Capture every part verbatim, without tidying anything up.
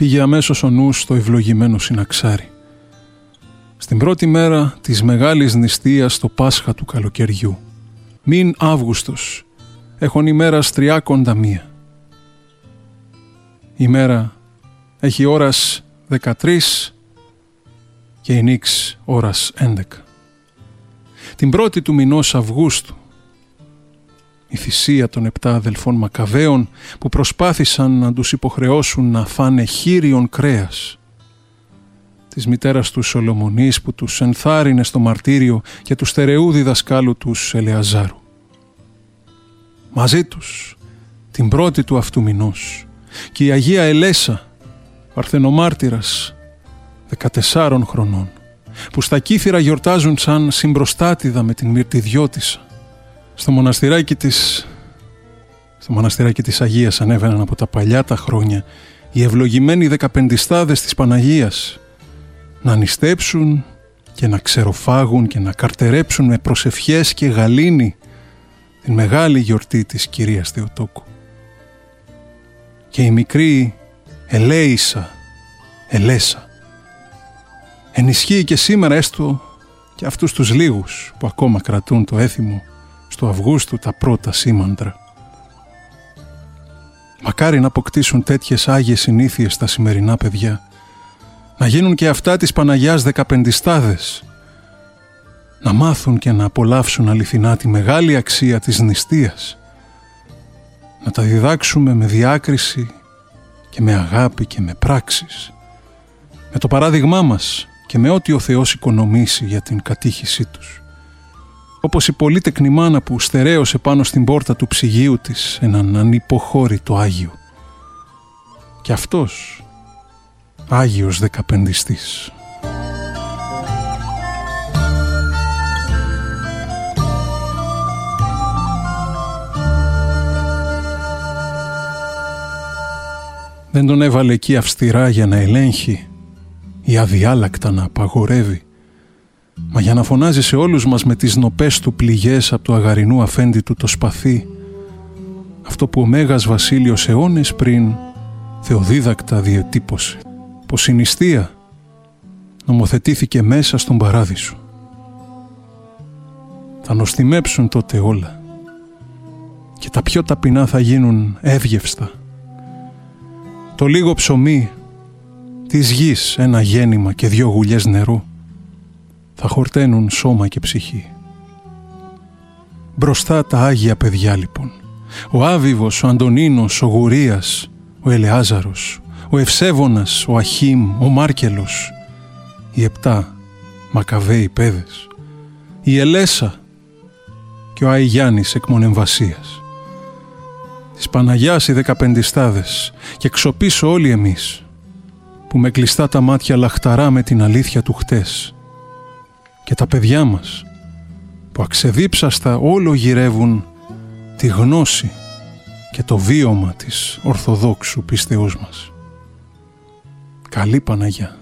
πήγε αμέσως ο νους στο ευλογημένο Συναξάρι. Στην πρώτη μέρα της μεγάλης νηστείας στο Πάσχα του καλοκαιριού, μην Αύγουστος, έχων ημέρας τριάκοντα μία. Η μέρα έχει ώρας δεκατρείς και η νύξ ώρας έντεκα. Την πρώτη του μηνός Αυγούστου, η θυσία των επτά αδελφών Μακαβαίων που προσπάθησαν να τους υποχρεώσουν να φάνε χείριον κρέας, της μητέρας του Σολομονής που τους ενθάρρυνε στο μαρτύριο και του στερεού διδασκάλου τους Ελεαζάρου. Μαζί τους την πρώτη του αυτού μηνός και η Αγία Ελέσα, παρθενομάρτυρας δεκατεσσάρων χρονών, που στα Κύθυρα γιορτάζουν σαν συμπροστάτηδα με την μυρτιδιώτισσα. Στο μοναστηράκι της, στο μοναστηράκι της Αγίας ανέβαιναν από τα παλιά τα χρόνια οι ευλογημένοι δεκαπεντιστάδες της Παναγίας να νηστέψουν και να ξεροφάγουν και να καρτερέψουν με προσευχές και γαλήνη την μεγάλη γιορτή της Κυρίας Θεοτόκου. Και η μικρή Ελέησα, Ελέσα, ενισχύει και σήμερα έστω και αυτούς τους λίγους που ακόμα κρατούν το έθιμο στο Αυγούστου τα πρώτα σήμαντρα. Μακάρι να αποκτήσουν τέτοιες άγιες συνήθειες τα σημερινά παιδιά, να γίνουν και αυτά της Παναγιάς δεκαπεντιστάδες, να μάθουν και να απολαύσουν αληθινά τη μεγάλη αξία της νηστείας, να τα διδάξουμε με διάκριση και με αγάπη και με πράξεις, με το παράδειγμά μας και με ό,τι ο Θεός οικονομήσει για την κατήχησή τους. Όπως η πολύτεκνη μάνα που στερέωσε πάνω στην πόρτα του ψυγείου της έναν ανυποχώρητο Άγιο. Και αυτός, Άγιος δεκαπεντιστής. Δεν τον έβαλε εκεί αυστηρά για να ελέγχει ή αδιάλακτα να απαγορεύει, μα για να φωνάζει σε όλους μας με τις νοπές του πληγές από το αγαρινού αφέντη του το σπαθί, αυτό που ο Μέγας Βασίλειος αιώνες πριν θεοδίδακτα διετύπωσε, πως η νηστεία νομοθετήθηκε μέσα στον παράδεισο. Θα νοστιμέψουν τότε όλα και τα πιο ταπεινά θα γίνουν εύγευστα. Το λίγο ψωμί της γης, ένα γέννημα και δυο γουλιές νερού, θα χορταίνουν σώμα και ψυχή. Μπροστά τα Άγια παιδιά λοιπόν, ο Άβιβος, ο Αντωνίνος, ο Γουρίας, ο Ελεάζαρος, ο Ευσέβωνας, ο Αχίμ, ο Μάρκελος, οι επτά Μακαβαίοι παιδες, η Ελέσα και ο Αϊγιάννης εκ Μονεμβασίας, της Παναγιάς οι δεκαπεντιστάδες και ξοπίσω όλοι εμείς που με κλειστά τα μάτια λαχταρά με την αλήθεια του χτες, και τα παιδιά μας που αξεδίψαστα όλο γυρεύουν τη γνώση και το βίωμα της Ορθοδόξου πίστεως μας. Καλή Παναγιά.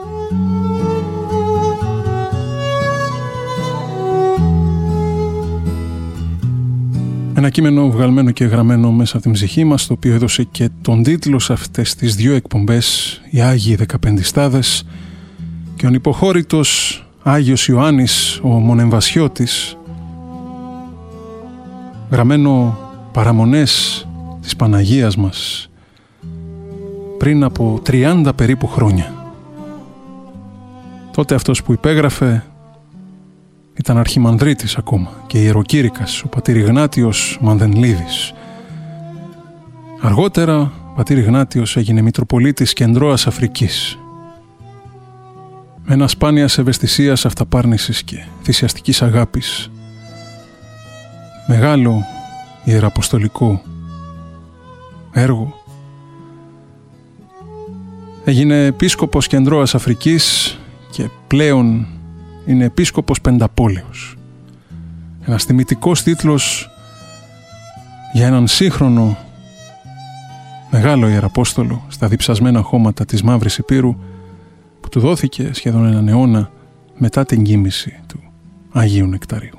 Ένα κείμενο βγαλμένο και γραμμένο μέσα από την ψυχή μας, το οποίο έδωσε και τον τίτλο σε αυτές τις δύο εκπομπές, οι Άγιοι Δεκαπεντιστάδες και ο ανυποχώρητος Άγιος Ιωάννης ο Μονεμβασιώτης, γραμμένο παραμονές της Παναγίας μας πριν από τριάντα περίπου χρόνια. Τότε αυτός που υπέγραφε ήταν αρχιμανδρίτης ακόμα και ιεροκήρυκας, ο πατήρ Ιγνάτιος Μανδενλίδης. Αργότερα ο πατήρ Ιγνάτιος έγινε Μητροπολίτης Κεντρώας Αφρικής, με ένα σπάνιας ευαισθησίας, αυταπάρνησης και θυσιαστικής αγάπης. Μεγάλο ιεραποστολικό έργο. Έγινε επίσκοπος Κεντρώας Αφρικής και πλέον είναι επίσκοπος Πενταπόλεως. Ένας τιμητικός τίτλος για έναν σύγχρονο μεγάλο ιεραπόστολο στα διψασμένα χώματα της Μαύρης Υπήρου, που του δόθηκε σχεδόν έναν αιώνα μετά την κοίμηση του Αγίου Νεκταρίου.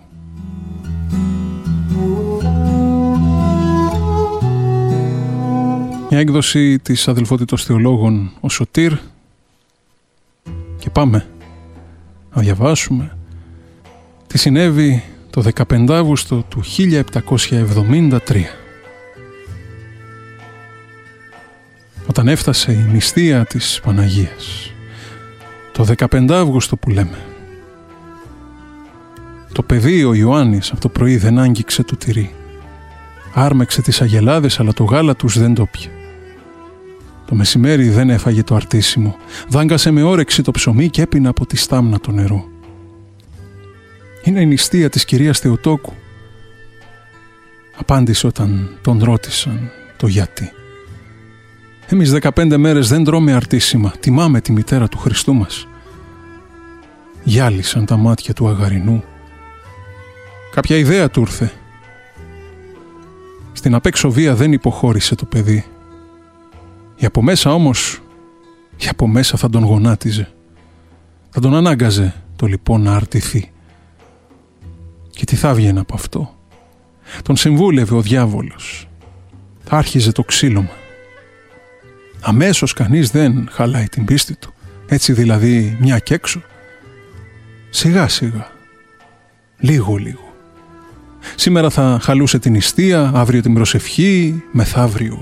Μια έκδοση της Αδελφότητος Θεολόγων ο Σωτήρ, και πάμε να διαβάσουμε τι συνέβη το δεκαπέντε Αύγουστο του χίλια επτακόσια εβδομήντα τρία. Όταν έφτασε η νηστεία της Παναγίας, το δεκαπέντε Αύγουστο που λέμε, το παιδί ο Ιωάννης από το πρωί δεν άγγιξε το τυρί. Άρμεξε τις αγελάδες, αλλά το γάλα τους δεν το πια. Το μεσημέρι δεν έφαγε το αρτίσιμο. Δάγκασε με όρεξη το ψωμί και έπινε από τη στάμνα το νερό. Είναι η νηστεία της κυρίας Θεοτόκου, απάντησε όταν τον ρώτησαν το γιατί. Εμείς δεκαπέντε μέρες δεν τρώμε αρτίσιμα. Τιμάμε τη μητέρα του Χριστού μας. Γυάλισαν τα μάτια του Αγαρινού. Κάποια ιδέα του ήρθε. Στην απέξω βία δεν υποχώρησε το παιδί. Η από μέσα όμως, η από μέσα θα τον γονάτιζε. Θα τον ανάγκαζε το λοιπόν να αρτηθεί. Και τι θα βγαίνει από αυτό? Τον συμβούλευε ο διάβολος. Θα άρχιζε το ξύλωμα. Αμέσως κανείς δεν χαλάει την πίστη του. Έτσι δηλαδή μια και έξω. Σιγά σιγά. Λίγο λίγο. Σήμερα θα χαλούσε την νηστεία, αύριο την προσευχή, μεθαύριο.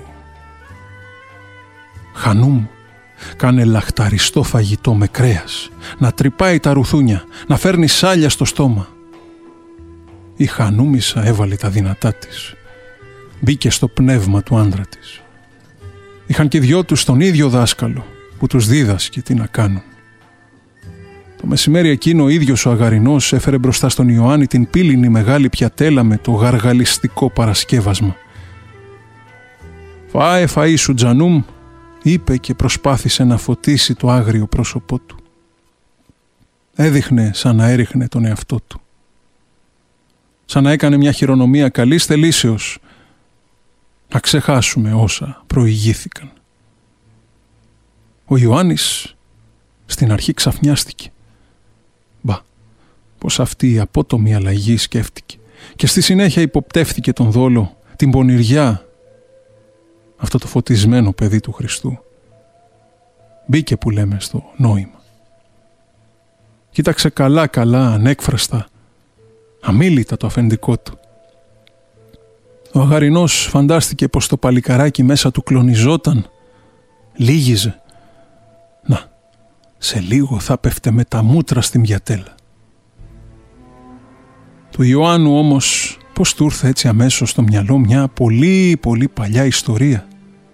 Χανούμ, κάνε λαχταριστό φαγητό με κρέας, να τρυπάει τα ρουθούνια, να φέρνει σάλια στο στόμα. Η Χανούμισσα έβαλε τα δυνατά της. Μπήκε στο πνεύμα του άντρα της. Είχαν και δυο τους τον ίδιο δάσκαλο που τους δίδασκε τι να κάνουν. Το μεσημέρι εκείνο ο ίδιος ο Αγαρινός έφερε μπροστά στον Ιωάννη την πύληνη μεγάλη πιατέλα με το γαργαλιστικό παρασκεύασμα. «Φάε φαΐ σου Τζανούμ», είπε και προσπάθησε να φωτίσει το άγριο πρόσωπό του. Έδειχνε σαν να έριχνε τον εαυτό του. Σαν να έκανε μια χειρονομία καλής θελήσεως να ξεχάσουμε όσα προηγήθηκαν. Ο Ιωάννης στην αρχή ξαφνιάστηκε. Μπα, πως αυτή η απότομη αλλαγή σκέφτηκε και στη συνέχεια υποπτεύθηκε τον δόλο, την πονηριά, αυτό το φωτισμένο παιδί του Χριστού. Μπήκε που λέμε στο νόημα. Κοίταξε καλά καλά, ανέκφραστα, αμίλητα το αφεντικό του. Ο Αγαρινός φαντάστηκε πως το παλικαράκι μέσα του κλονιζόταν, λίγιζε. Να, σε λίγο θα πέφτε με τα μούτρα στην πιατέλα. Του Ιωάννου όμως πως του ήρθε έτσι αμέσως στο μυαλό μια πολύ πολύ παλιά ιστορία.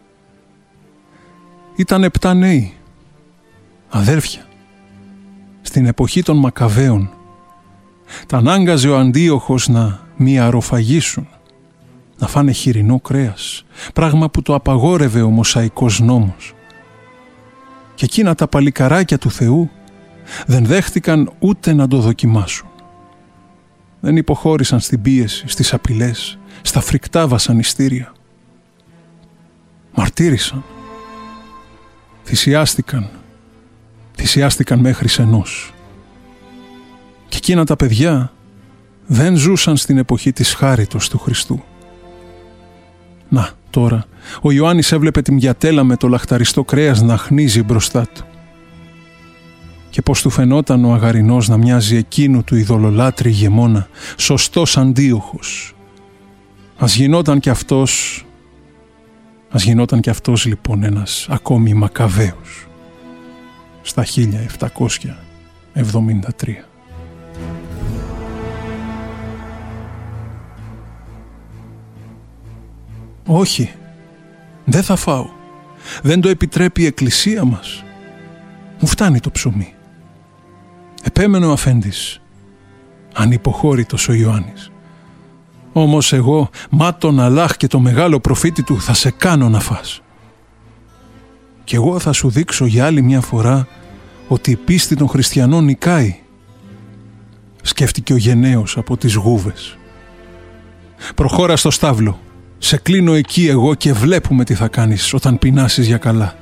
Ήταν επτά νέοι, αδέρφια, στην εποχή των Μακαβαίων. Τα ανάγκαζε ο Αντίοχος να μυαροφαγήσουν, να φάνε χοιρινό κρέας, πράγμα που το απαγόρευε ο Μωσαϊκός νόμος. Και εκείνα τα παλικαράκια του Θεού δεν δέχτηκαν ούτε να το δοκιμάσουν. Δεν υποχώρησαν στην πίεση, στις απειλές, στα φρικτά βασανιστήρια. Μαρτύρησαν, θυσιάστηκαν, θυσιάστηκαν μέχρι σενός. Και εκείνα τα παιδιά δεν ζούσαν στην εποχή της χάριτος του Χριστού. Να, τώρα, ο Ιωάννης έβλεπε την πιατέλα με το λαχταριστό κρέας να χνίζει μπροστά του. Και πως του φαινόταν ο Αγαρινός να μοιάζει εκείνου του ειδωλολάτρη ηγεμόνα, σωστός Αντίοχος. Ας γινόταν κι αυτός, ας γινόταν κι αυτός λοιπόν ένας ακόμη Μακαβαίος, στα χίλια επτακόσια εβδομήντα τρία. «Όχι, δεν θα φάω. Δεν το επιτρέπει η εκκλησία μας. Μου φτάνει το ψωμί», επέμενε ο αφέντης, ανυποχώρητος ο Ιωάννης. «Όμως εγώ, μα τον Αλλάχ και το μεγάλο προφήτη του, θα σε κάνω να φας. Και εγώ θα σου δείξω για άλλη μια φορά ότι η πίστη των χριστιανών νικάει», σκέφτηκε ο γενναίος από τις γούβες. «Προχώρα στο στάβλο. Σε κλείνω εκεί εγώ και βλέπουμε τι θα κάνεις όταν πεινάσεις για καλά».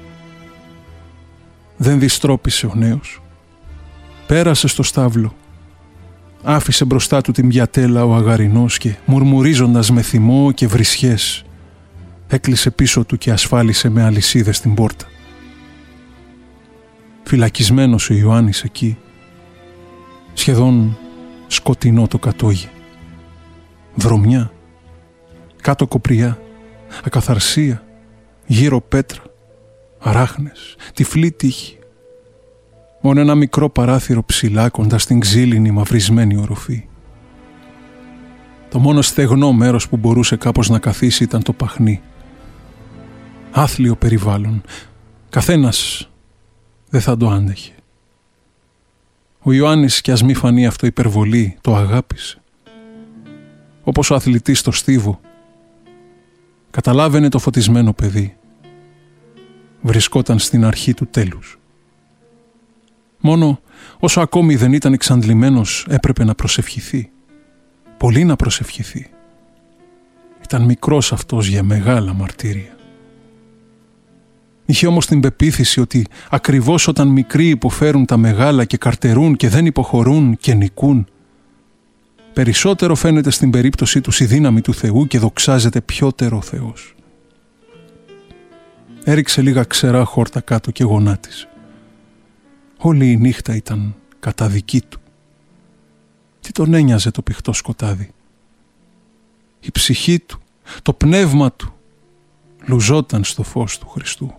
Δεν διστρόπισε ο νέος. Πέρασε στο στάβλο. Άφησε μπροστά του την πιατέλα ο Αγαρινός και μουρμουρίζοντας με θυμό και βρισιές έκλεισε πίσω του και ασφάλισε με αλυσίδες την πόρτα. Φυλακισμένος ο Ιωάννης εκεί, σχεδόν σκοτεινό το κατόγι. Βρωμιά, κάτω κοπριά, ακαθαρσία, γύρω πέτρα, αράχνες, τυφλή τύχη. Μόνο ένα μικρό παράθυρο ψηλά κοντά στην ξύλινη μαυρισμένη οροφή. Το μόνο στεγνό μέρος που μπορούσε κάπως να καθίσει ήταν το παχνί. Άθλιο περιβάλλον. Καθένας δεν θα το άντεχε. Ο Ιωάννης, κι ας μη φανεί αυτό υπερβολή, το αγάπησε. Όπως ο αθλητής στο στίβο. Καταλάβαινε το φωτισμένο παιδί. Βρισκόταν στην αρχή του τέλους. Μόνο όσο ακόμη δεν ήταν εξαντλημένος έπρεπε να προσευχηθεί. Πολύ να προσευχηθεί. Ήταν μικρός αυτός για μεγάλα μαρτύρια. Είχε όμως την πεποίθηση ότι ακριβώς όταν μικροί υποφέρουν τα μεγάλα και καρτερούν και δεν υποχωρούν και νικούν, περισσότερο φαίνεται στην περίπτωσή τους η δύναμη του Θεού και δοξάζεται πιότερο ο Θεός. Έριξε λίγα ξερά χόρτα κάτω και γονάτισε. Όλη η νύχτα ήταν κατά δική του. Τι τον ένοιαζε το πηχτό σκοτάδι. Η ψυχή του, το πνεύμα του λουζόταν στο φως του Χριστού.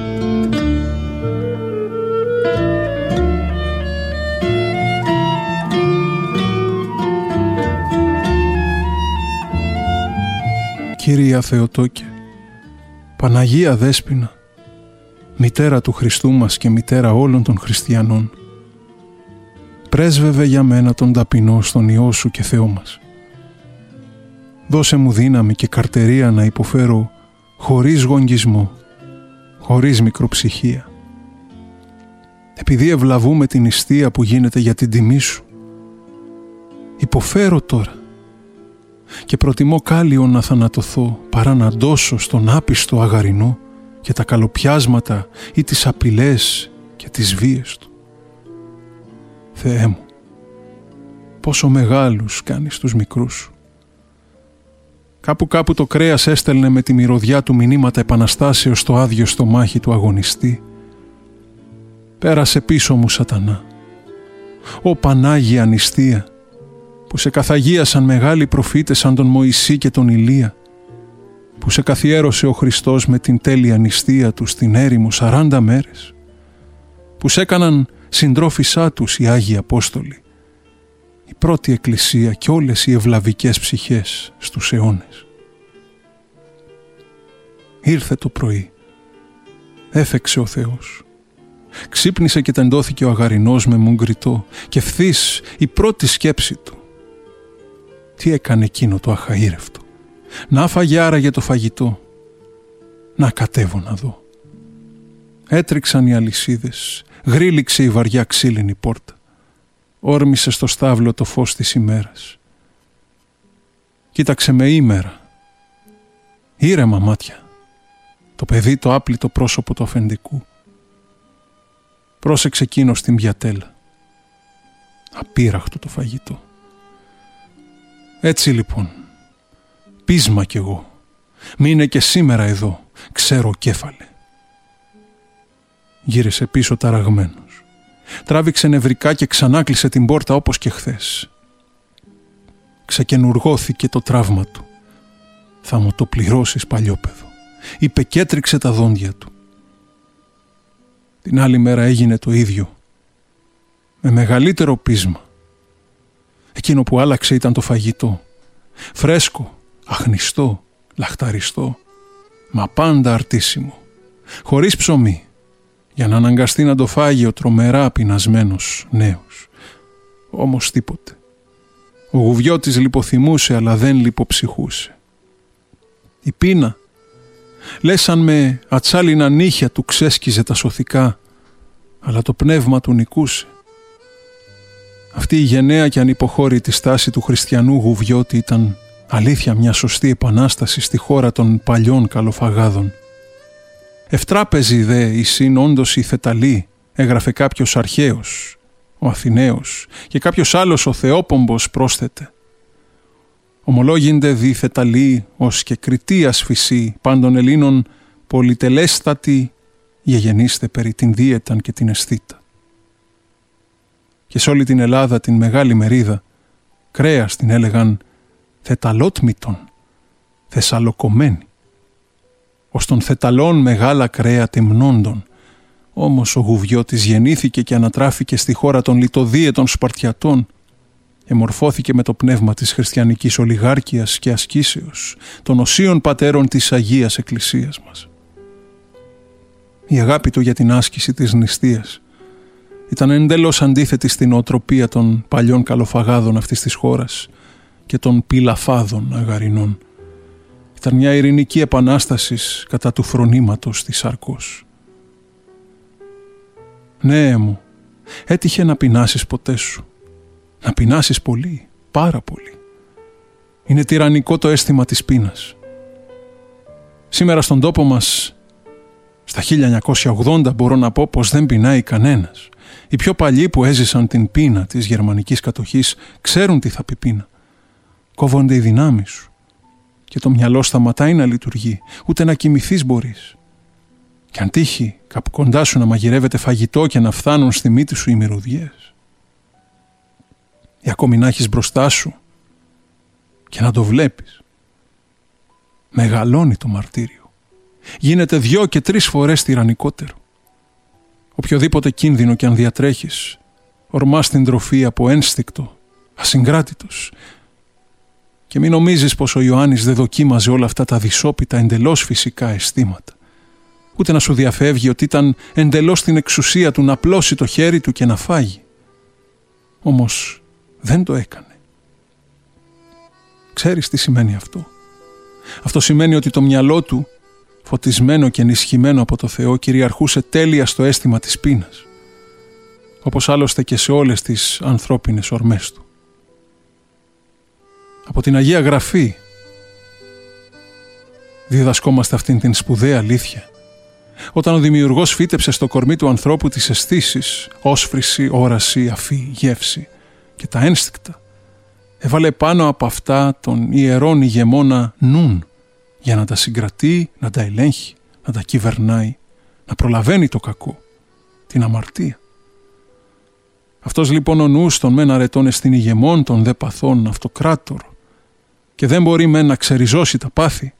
Κυρία Θεοτόκε, Παναγία Δέσποινα, μητέρα του Χριστού μας και μητέρα όλων των χριστιανών, πρέσβευε για μένα τον ταπεινό στον Υιό σου και Θεό μας. Δώσε μου δύναμη και καρτερία να υποφέρω χωρίς γογγισμό, χωρίς μικροψυχία. Επειδή ευλαβούμε την νηστεία που γίνεται για την τιμή σου, υποφέρω τώρα και προτιμώ κάλλιον να θανατωθώ παρά να ντώσω στον άπιστο αγαρινό και τα καλοπιάσματα ή τις απειλές και τις βίες του. Θεέ μου, πόσο μεγάλους κάνεις τους μικρούς σου. Κάπου κάπου το κρέας έστελνε με τη μυρωδιά του μηνύματα επαναστάσεως στο άδειο στομάχι του αγωνιστή. Πέρασε πίσω μου, σατανά. Ω Πανάγια νηστεία, που σε καθαγίασαν μεγάλοι προφήτες σαν τον Μωυσή και τον Ηλία, που σε καθιέρωσε ο Χριστός με την τέλεια νηστεία του στην έρημο σαράντα μέρες, που σε έκαναν συντρόφισσά τους οι Άγιοι Απόστολοι, η πρώτη εκκλησία και όλες οι ευλαβικές ψυχές στους αιώνες. Ήρθε το πρωί, έφεξε ο Θεός, ξύπνησε και τεντώθηκε ο αγαρινός με μουγκριτό και ευθύς η πρώτη σκέψη του. Τι έκανε εκείνο το αχαήρευτο? Να φάγε άραγε το φαγητό. Να κατέβω να δω. Έτριξαν οι αλυσίδες, γρήλιξε η βαριά ξύλινη πόρτα. Όρμησε στο στάβλο το φως της ημέρας. Κοίταξε με ήμερα. Ήρεμα μάτια. Το παιδί το άπλυτο πρόσωπο του αφεντικού. Πρόσεξε εκείνος την πιατέλα. Απείραχτο το φαγητό. Έτσι λοιπόν, πείσμα κι εγώ, μείνε και σήμερα εδώ, ξέρω κέφαλε. Γύρισε πίσω ταραγμένος. Τράβηξε νευρικά και ξανάκλεισε την πόρτα όπως και χθες. Ξεκενουργώθηκε το τραύμα του. Θα μου το πληρώσεις, παλιόπαιδο, είπε και έτριξε τα δόντια του. Την άλλη μέρα έγινε το ίδιο, με μεγαλύτερο πείσμα. Εκείνο που άλλαξε ήταν το φαγητό. Φρέσκο, αχνιστό, λαχταριστό, μα πάντα αρτίσιμο. Χωρίς ψωμί, για να αναγκαστεί να το φάγει ο τρομερά πεινασμένος νέος. Όμως τίποτε. Ο Γουβιώτης λιποθυμούσε, αλλά δεν λιποψυχούσε. Η πείνα, λες σαν με ατσάλινα νύχια του ξέσκιζε τα σωθικά, αλλά το πνεύμα του νικούσε. Αυτή η γενναία και ανυποχώρητη στάση του χριστιανού Γουβιώτη ήταν αλήθεια μια σωστή επανάσταση στη χώρα των παλιών καλοφαγάδων. Ευτράπεζη δε εισήν όντως η Θεταλή, έγραφε κάποιος αρχαίος, ο Αθηναίος, και κάποιος άλλος ο Θεόπομπος πρόσθεται. Ομολόγυνται δι θεταλή ως και κριτίας φυσή πάντων Ελλήνων πολυτελέστατη γεγενήστε περί την δίαιταν και την αισθήτα. Και σε όλη την Ελλάδα την μεγάλη μερίδα κρέας την έλεγαν θεταλότμητον, θεσσαλοκομμένη. Ως των θεταλών μεγάλα κρέα τεμνόντων. Όμως ο Γουβιώτης γεννήθηκε και ανατράφηκε στη χώρα των λιτοδίαιτων Σπαρτιατών. Εμορφώθηκε με το πνεύμα της χριστιανικής ολιγάρκειας και ασκήσεως, των οσίων πατέρων της Αγίας Εκκλησίας μας. Η αγάπη του για την άσκηση της νηστείας ήταν εντελώς αντίθετη στην οτροπία των παλιών καλοφαγάδων αυτής της χώρας και των πυλαφάδων αγαρινών. Ήταν μια ειρηνική επανάσταση κατά του φρονήματος της Σαρκός. Ναι μου, έτυχε να πεινάσεις ποτέ σου. Να πεινάσεις πολύ, πάρα πολύ. Είναι τυραννικό το αίσθημα της πείνας. Σήμερα στον τόπο μας, στα χίλια εννιακόσια ογδόντα μπορώ να πω πως δεν πεινάει κανένας. Οι πιο παλιοί που έζησαν την πείνα της γερμανικής κατοχής ξέρουν τι θα πει πείνα. Κόβονται οι δυνάμεις σου και το μυαλό σταματάει να λειτουργεί, ούτε να κοιμηθείς μπορείς. Κι αν τύχει κάπου κοντά σου να μαγειρεύεται φαγητό και να φθάνουν στη μύτη σου οι μυρωδιές, ή ακόμη να έχεις μπροστά σου και να το βλέπεις, μεγαλώνει το μαρτύριο. Γίνεται δυο και τρεις φορές τυραννικότερο. Οποιοδήποτε κίνδυνο κι αν διατρέχεις, ορμάς την τροφή από ένστικτο, ασυγκράτητος. Και μην νομίζεις πως ο Ιωάννης δεν δοκίμαζε όλα αυτά τα δυσόπιτα εντελώς φυσικά αισθήματα. Ούτε να σου διαφεύγει ότι ήταν εντελώς στην εξουσία του να πλώσει το χέρι του και να φάγει. Όμως δεν το έκανε. Ξέρεις τι σημαίνει αυτό? Αυτό σημαίνει ότι το μυαλό του, φωτισμένο και ενισχυμένο από το Θεό, κυριαρχούσε τέλεια στο αίσθημα της πείνας, όπως άλλωστε και σε όλες τις ανθρώπινες ορμές του. Από την Αγία Γραφή διδασκόμαστε αυτήν την σπουδαία αλήθεια. Όταν ο Δημιουργός φύτεψε στο κορμί του ανθρώπου τις αισθήσεις, όσφρηση, όραση, αφή, γεύση και τα ένστικτα, έβαλε πάνω από αυτά τον ιερόν ηγεμόνα νουν, για να τα συγκρατεί, να τα ελέγχει, να τα κυβερνάει, να προλαβαίνει το κακό, την αμαρτία. Αυτός λοιπόν ο νους των μεν αρετών εστιν ηγεμόν, των δε παθών αυτοκράτορ, και δεν μπορεί μεν να ξεριζώσει τα πάθη,